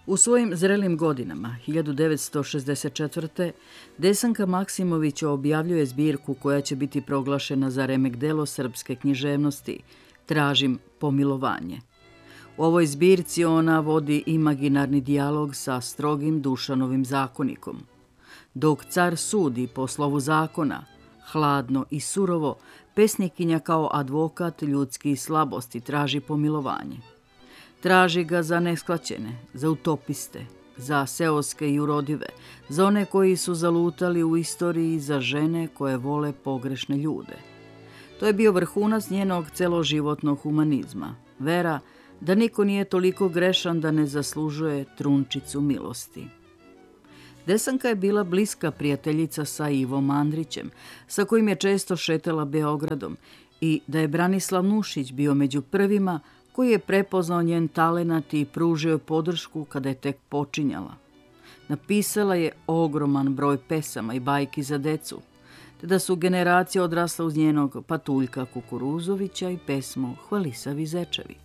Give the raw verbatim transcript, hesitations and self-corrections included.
U svojim zrelim godinama, hiljadu devetsto šezdeset četvrte. Desanka Maksimović objavljuje zbirku koja će biti proglašena za remek delo srpske književnosti Tražim pomilovanje. U ovoj zbirci ona vodi imaginarni dijalog sa strogim Dušanovim zakonikom. Dok car sudi po slovu zakona, hladno i surovo, pesnikinja kao advokat ljudskih slabosti traži pomilovanje. Traži ga za nesklaćene, za utopiste, za seoske i urodive, za one koji su zalutali u istoriji, za žene koje vole pogrešne ljude. To je bio vrhunac njenog celoživotnog humanizma, vera da niko nije toliko grešan da ne zaslužuje trunčicu milosti. Desanka je bila bliska prijateljica sa Ivom Andrićem, sa kojim je često šetala Beogradom, i da je Branislav Nušić bio među prvima koji je prepoznao njen talenat i pružio je podršku kada je tek počinjala. Napisala je ogroman broj pesama i bajki za decu, te da su generacije odrasle uz njenog Patuljka Kukuruzovića i pesmu Hvalisavi zečevi.